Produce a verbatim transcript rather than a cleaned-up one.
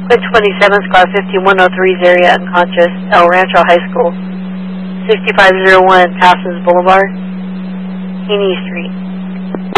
Quit twenty-seven, Squad fifty-one oh three's area unconscious, El Rancho High School. sixty-five oh one Passes Boulevard, Keeney Street.